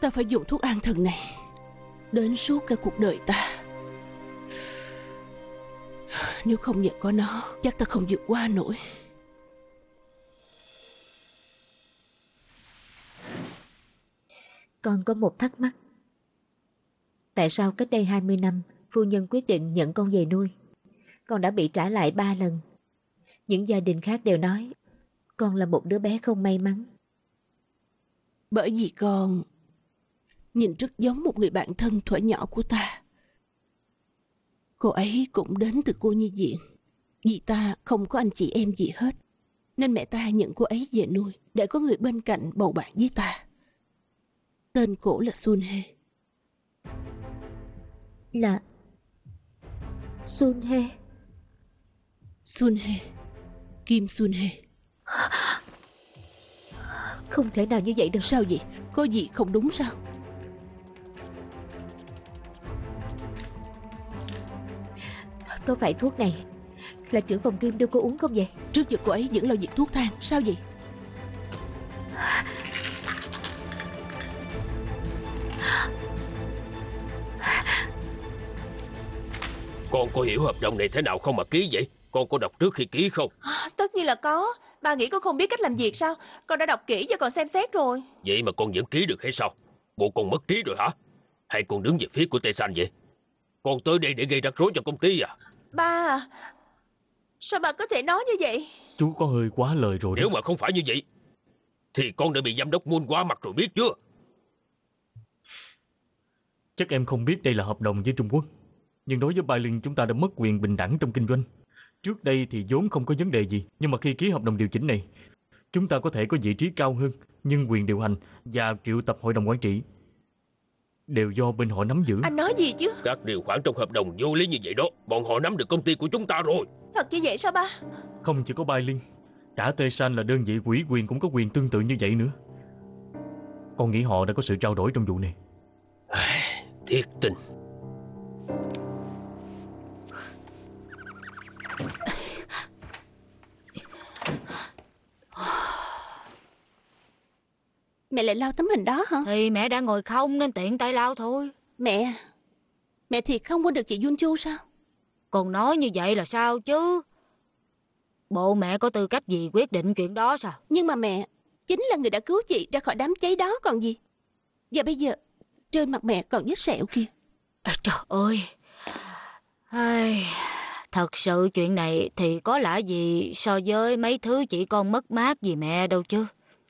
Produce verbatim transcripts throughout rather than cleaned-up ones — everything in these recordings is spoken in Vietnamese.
Ta phải dùng thuốc an thần này đến suốt cả cuộc đời ta. Nếu không nhờ có nó, chắc ta không vượt qua nổi. Con có một thắc mắc. Tại sao cách đây hai mươi năm phu nhân quyết định nhận con về nuôi? Con đã bị trả lại ba lần. Những gia đình khác đều nói con là một đứa bé không may mắn. Bởi vì con nhìn rất giống một người bạn thân thuở nhỏ của ta. Cô ấy cũng đến từ cô nhi viện. Vì ta không có anh chị em gì hết, nên mẹ ta nhận cô ấy về nuôi để có người bên cạnh bầu bạn với ta. Tên cổ là Sun Hê. Là Sun Hê? Sun Hê, Kim Sun Hê. Không thể nào như vậy được. Sao vậy? Có gì không đúng sao? Có phải thuốc này là trưởng phòng Kim đưa cô uống không vậy? Trước giờ cô ấy vẫn lo việc thuốc thang. Sao vậy? Con có hiểu hợp đồng này thế nào không mà ký vậy? Con có đọc trước khi ký không? À, tất nhiên là có. Ba nghĩ con không biết cách làm việc sao? Con đã đọc kỹ và còn xem xét rồi. Vậy mà con vẫn ký được hay sao? Bộ con mất trí rồi hả? Hay con đứng về phía của Tê San vậy? Con tới đây để gây rắc rối cho công ty à? Ba à, sao bà có thể nói như vậy? Chú có hơi quá lời rồi đó. Nếu mà không phải như vậy thì con đã bị giám đốc Moon qua mặt rồi biết chưa? Chắc em không biết đây là hợp đồng với Trung Quốc. Nhưng đối với Bai Linh chúng ta đã mất quyền bình đẳng trong kinh doanh. Trước đây thì vốn không có vấn đề gì. Nhưng mà khi ký hợp đồng điều chỉnh này, chúng ta có thể có vị trí cao hơn, nhưng quyền điều hành và triệu tập hội đồng quản trị đều do bên họ nắm giữ. Anh nói gì chứ? Các điều khoản trong hợp đồng vô lý như vậy đó. Bọn họ nắm được công ty của chúng ta rồi. Thật như vậy sao ba? Không chỉ có Bai Linh, cả Tê San là đơn vị ủy quyền cũng có quyền tương tự như vậy nữa. Con nghĩ họ đã có sự trao đổi trong vụ này. Thiệt tình. Mẹ lại lau tấm hình đó hả? Thì mẹ đã ngồi không nên tiện tay lau thôi. Mẹ, mẹ thiệt không quên được chị Yun Chu sao? Còn nói như vậy là sao chứ? Bộ mẹ có tư cách gì quyết định chuyện đó sao? Nhưng mà mẹ chính là người đã cứu chị ra khỏi đám cháy đó còn gì. Và bây giờ trên mặt mẹ còn vết sẹo kìa. À, trời ơi. Ai... Thật sự chuyện này thì có lạ gì so với mấy thứ chỉ con mất mát vì mẹ đâu chứ.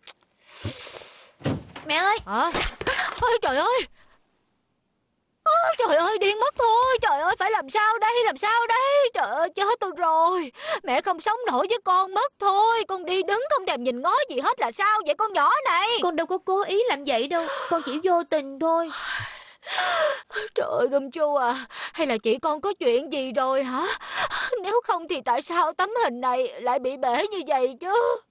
Mẹ ơi! Hả? Ôi trời ơi! Ôi trời ơi, điên mất thôi. Trời ơi, phải làm sao đây, làm sao đây? Trời ơi, chết tôi rồi. Mẹ không sống nổi với con mất thôi. Con đi đứng không thèm nhìn ngó gì hết là sao vậy con nhỏ này? Con đâu có cố ý làm vậy đâu. Con chỉ vô tình thôi. Trời ơi, Gum Chu à, hay là chị con có chuyện gì rồi hả? Nếu không thì tại sao tấm hình này lại bị bể như vậy chứ?